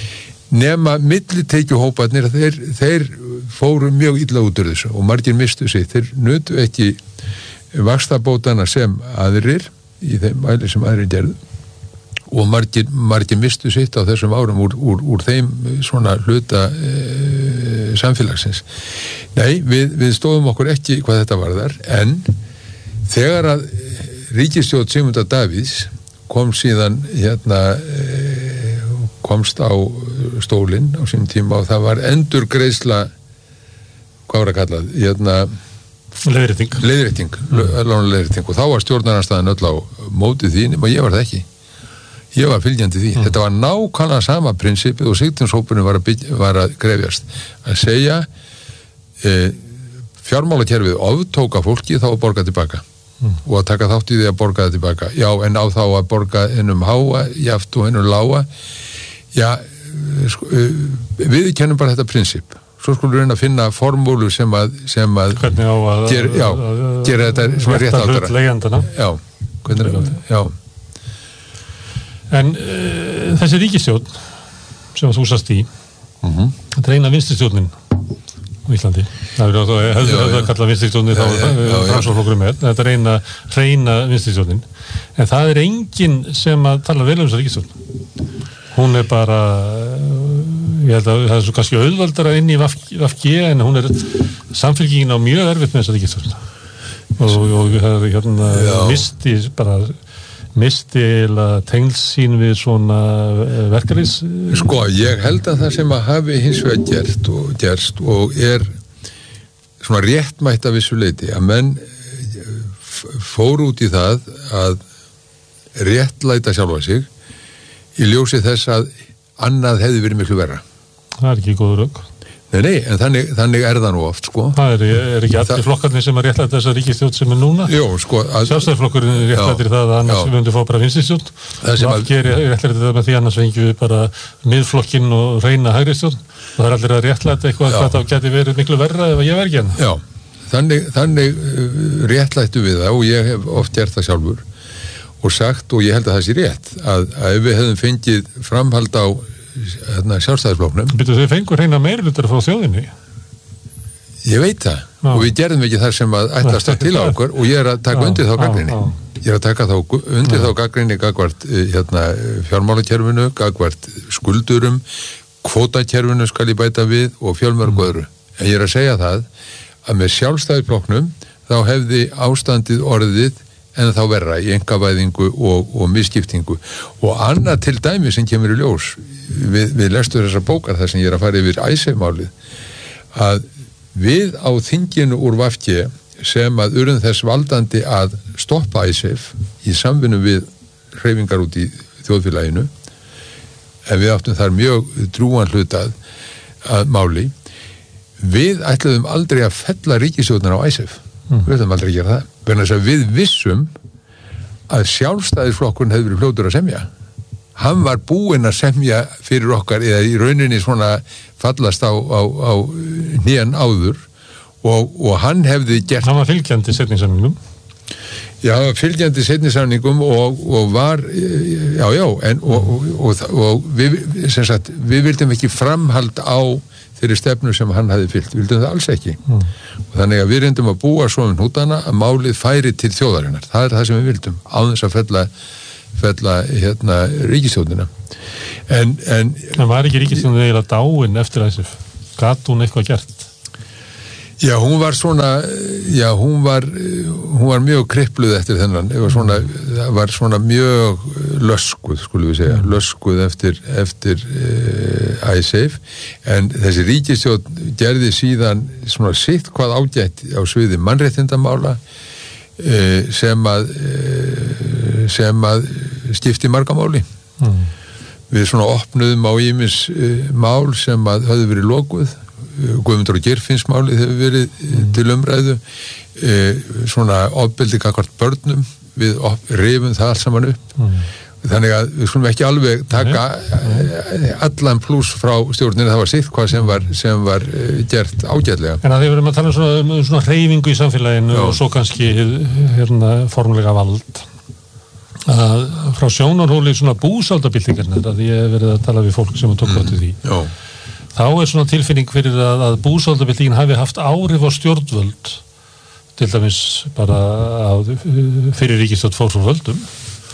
nema millitekjuhóparnir þeir, þeir fóru mjög illa út úr þessu og margir mistu sig þeir nutu ekki vaxtabótana sem aðrir í þeim mæli sem aðrir gerðu og margir, margir mistu sitt á þessum árum úr, úr, úr þeim svona hluta e, samfélagsins Nei, við, við stóðum okkur ekki hvað þetta varðar en þegar að ríkisstjórn Sigmundar Davíðs kom síðan hérna e, komst á stólinn á sínum tíma og það var endurgreiðsla hvað var að kallað hérna, leiðrétting leiðrétting, mm. leiðrétting og þá var stjórnarandstaðan öll á móti því og ég var það ekki ég var fylgjandi því, mm. þetta var nákvæmlega sama prinsipið og Sigtunshópurinn var að, byggja, var að grefjast að segja e, fjármálakerfið oftóka fólki þá að borga tilbaka mm. og að taka þátt í því að borga það tilbaka já en á þá að borga hennum háa jaft og hennum lága já sko, við kennum bara þetta prinsip svo skulum við reyna að finna formúlu sem að, sem að hvernig á að ger, já, gera þetta sem er rétt áttara já, hvernig er þetta já En uh, þessi ríkisstjórn sem þú sast í uh-huh. þetta er eina vinstristjórnin á Íslandi það er hefðu að kalla vinstristjórnin þá framsóknarflokkurinn með þetta er eina hreina vinstristjórnin en það er enginn sem að tala vel um þessa ríkisstjórn hún er bara ég held að það er svo kannski auðvaldara inn í V G en hún er samfélkingin á mjög erfitt með þessa ríkisstjórn og, og það er hérna misti bara misti eða tengsl við svona verkefnis Sko, ég held að það sem að hafi hins vegar gert og gerst og er svona réttmætt af vissu leyti að menn fóru út í það að réttlæta sjálfa sig í ljósi þess að annað hefði verið miklu verra Það er ekki góður rögg Nei, nei, en þannig, þannig er það nú oft, sko. Það er, er ekki allir flokkarnir sem að réttlæta þessa ríkisstjórn sem er núna? Jó, sko. Sjálfstæðisflokkurinn réttlætir það að annars við höfum fá bara vinstristjórn. Það að... réttlætir það með því annars fengjum við bara miðflokkinn og reyna hægristjórn. Og það er allir að réttlæta eitthvað að þetta geti verið miklu verra ef ég verð ekki hann. Já, þannig, þannig réttlættu við það og ég hef oft gert það sjálfur og sagt og ég held að það sé rétt að, að ef við hefðum fengið framhald á hérna, sjálfstæðisflokknum. Býtu þau fengur hreina meirihlutar frá þjóðinni? Ég veit það Ná. og við gerðum ekki þar sem að ætlast það til á okkur og ég er að taka Ná. undir þá gagnrýni. Ég er að taka þá undir Ná. þá gagnrýni gagvart hérna, fjármálakerfinu, gagvart skuldurum, kvótakerfinu skal ég bæta við og fjölmörgu öðru. En ég er að segja það að með sjálfstæðisflokknum þá hefði ástandið orðið en þá verra í einkavæðingu og, og misskiptingu og annað til dæmi sem kemur í ljós við, við lestur þessar bókar þar sem ég er að fara yfir æsefmálið að við á þinginu úr V G sem að urðum þess valdandi að stoppa æsef í samvinnu við hreyfingar út í þjóðfélaginu en við áttum þar mjög drúan hlutað að máli við ætluðum aldrei að fella ríkisstjórnar á æsef Mm. við höfum aldrei að gera það vegna þess að við vissum að sjálfstæðisflokkurinn hefði verið fljótur að semja hann var búinn að semja fyrir okkar eða í rauninni svona fallast á, á, á hnén áður og, og hann hefði gert hann var fylgjandi setningssamningum Já, fylgjandi seinni samningum og, og var, já, já, en, og, og, og, og við, sem sagt, við vildum ekki framhald á þeirri stefnu sem hann hafði fylgt, við vildum það alls ekki. Mm. Og þannig að við reyndum að búa svo um hnútana að málið færi til þjóðarinnar. Það er það sem við vildum, á þess að fella, fella hérna, ríkisstjórnina. En, en... En var ekki ríkisstjórnin eiginlega dáin eftir þessu? Gat hún eitthvað gert? Já, hún var svona, já, hún var, hún var mjög krippluð eftir þennan, það var svona, það var svona mjög löskuð, skulum við segja, löskuð eftir, eftir uh, iSafe, en þessi ríkisstjórn gerði síðan svona sitt hvað ágætt á sviði mannréttindamála uh, sem að, uh, sem að skipti margamáli. Mm. Við svona opnuðum á ýmis uh, mál sem að höfðu verið lokuð, Guðmundur og Geirfinnsmálið hefur verið mm. til umræðu, e, svona ofbeldi gagnvart börnum, við rifum það allt saman upp. Mm. Þannig að við skulum ekki alveg taka mm. allan pluss frá stjórninu, það var sitt hvað sem var, sem var gert ágætlega. En að þið verðum að tala um svona, um svona hreyfingu í samfélaginu. Já. Og svo kannski hérna, formulega vald. Að frá sjónarhóli svona búsaldabildingarnir, að ég hef verið að tala við fólk sem tók átti því. Já. Þá er svona tilfinning fyrir að, að búsaldabildingin hafi haft áhrif á stjórnvöld, til dæmis bara að fyrir ríkisstjórn fór frá völdum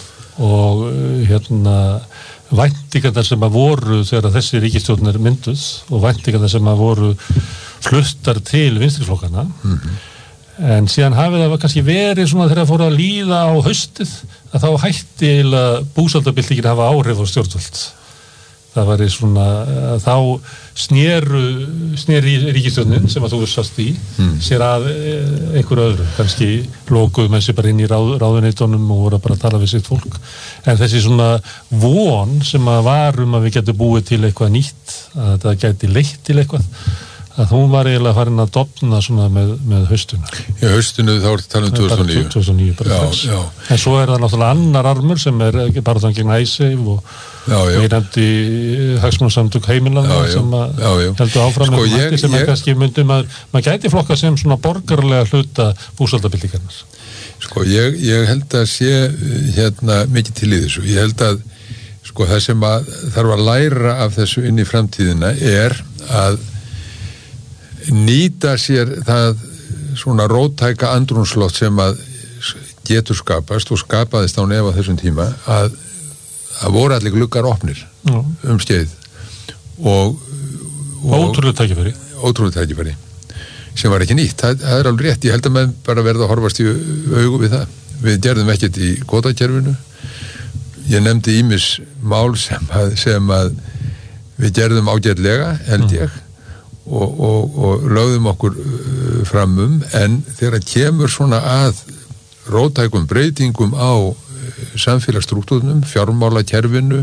og hérna væntingarnar sem að voru þegar þessi ríkisstjórn er mynduð og væntingarnar sem að voru fluttar til vinstriflokkana. Mm-hmm. En síðan hafi það kannski verið svona þegar það fór að líða á haustið að þá hætti eiginlega búsaldabildingin hafa áhrif á stjórnvöld. Það var í svona, þá snéru, snéri ríkisstjórnin sem að þú sast í, mm. sér að einhverju öðru, kannski lokuðu með sér bara inn í ráð, ráðuneytunum og voru bara að tala við sitt fólk. En þessi svona von sem að varum að við getum búið til eitthvað nýtt, að þetta geti leitt til eitthvað, að hún var eiginlega farin að dofna svona með, með haustuna. Já, haustinu þá er þetta talað um tvö þúsund og níu. tvö þúsund og níu, bara já, já. En svo er það náttúrulega annar armur sem er bara þann gegn iSafe og við nefndi hagsmunasamtök heimilanna sem að heldur áfram sko, með hætti sem ég, að kannski myndum að maður gæti flokka sem svona borgarlega hluta búsaldabildingarnar. Sko, ég, ég held að sé hérna mikið til í þessu. Ég held að sko það sem að þarf að læra af þessu inn í framtíðina er að nýta sér það svona róttæka andrúnslótt sem að getur skapast og skapaðist á nefa þessum tíma að það voru allir gluggar opnir Já. um skeið og, og ótrúlega tækifæri ótrúlega tækifæri sem var ekki nýtt, það, það er alveg rétt ég held að menn bara verða að horfast í augu við það, við gerðum ekkert í kvótakerfinu ég nefndi ýmis mál sem að, sem að við gerðum ágætlega held ég mm. og, og, og lögðum okkur fram um en þegar kemur svona að róttækum breytingum á samfélagsstruktúrnum, fjármálakerfinu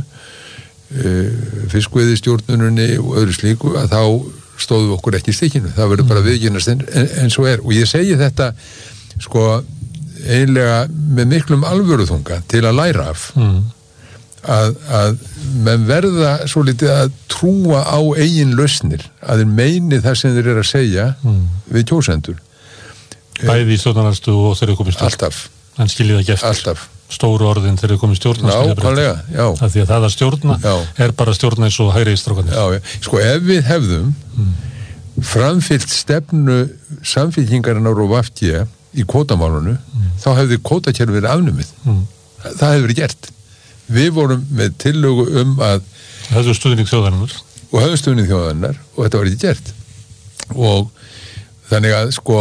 fiskveiðistjórnunni og öðru slíku að þá stóðum við okkur ekki í stikkinu það verður bara viðkynast en, en svo er og ég segi þetta sko eiginlega með miklum alvöruþunga til að læra af mm. að, að menn verða svo litið að trúa á eigin lausnir að þeir meini það sem þeir eru að segja mm. við kjósendur bæði í stjórnarnarstöðu og þeir eru komið stjórn alltaf en skiljið ekki eftir alltaf stóru orðin þegar komið stjórna nákvæmlega, já það því að það að stjórna já. Er bara stjórna eins og hægri strákanir já, já, sko ef við hefðum mm. framfyllt stefnu samfylkingarinnar og V G í kvótamálunu, mm. þá hefði kvótakerfið verið afnumið mm. það hefði verið gert við vorum með tillögu um að hefðu stuðning þjóðarinnar og hefðu stuðning þjóðarinnar og þetta var ekki gert og þannig að sko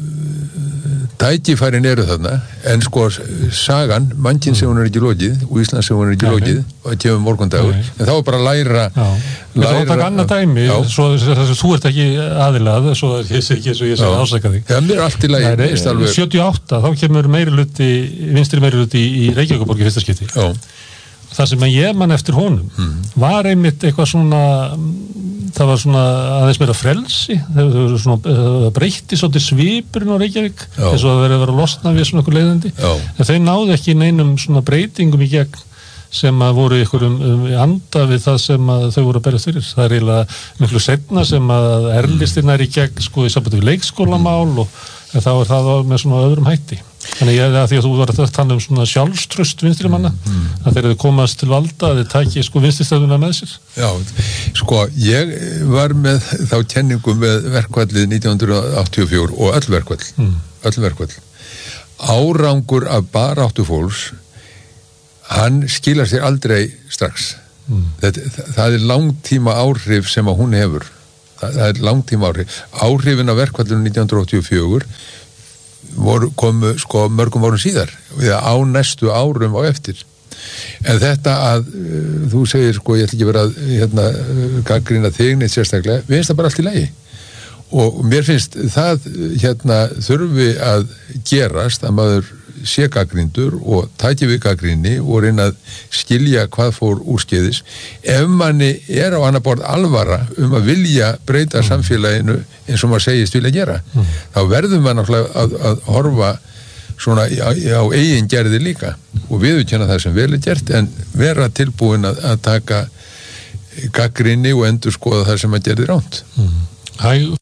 tækifærin eru þarna en sko sagan, mannkinn sem hún er ekki lokið og Íslands sem hún er ekki lokið og það kemur morgundagur, en þá er bara að læra Við þá taka annað dæmi svo þess að þú ert ekki aðilað svo er ég ekki eins og ég segja ásaka þig Já, mér er allt í lagi sjötíu og átta, þá kemur meiriluti vinstri meiriluti í Reykjavíkurborg í fyrsta skipti Já Það sem ég man eftir honum mm. var einmitt eitthvað svona það var svona aðeins meira frelsi það svona breytti svolítið svipurinn á Reykjavík þess að það verið að vera að losna við svona eitthvað leiðandi Já. En þau náðu ekki neinum svona breytingum í gegn sem að voru ykkur um, um anda við það sem að þau voru að berjast fyrir það er eiginlega miklu seinna sem að erlistirna er í gegn sko í sambandi við leikskólamál og þá er það með svona öðrum hætti Þannig að því að þú var að tala um svona sjálfströst vinstri manna, mm. að þeir eru komast til valda að þeir taki sko vinstristöðuna með sér. Já, sko, ég var með þá kenningu með verkvallið nítján hundruð áttatíu og fjögur og öll verkvall, mm. öll verkvall. Árangur af baráttu fólks, hann skilar sér aldrei strax. Mm. Þetta, það er langtíma áhrif sem að hún hefur. Það, það er langtíma áhrif. Áhrifin af verkvallinu nítján hundruð áttatíu og fjögur voru, komu sko mörgum árum síðar á næstu árum á eftir. En þetta að uh, þú segir sko ég ætla ekki vera að hérna, gagnrýna þig neitt sérstaklega, við finnst það bara allt í lagi og mér finnst það hérna þurfi að gerast að maður sé gagnrýndur og taki við gagnrýni og reyna að skilja hvað fór úrskeiðis ef manni er á annar borð alvara um að vilja breyta mm. samfélaginu eins og maður segist vilja gera mm. þá verður maður náttúrulega að, að horfa svona á, á eigin gerði líka og viðurkenna það sem vel er gert en vera tilbúin að, að taka gagnrýni og endurskoða það sem maður gerði ránt mm. Hæg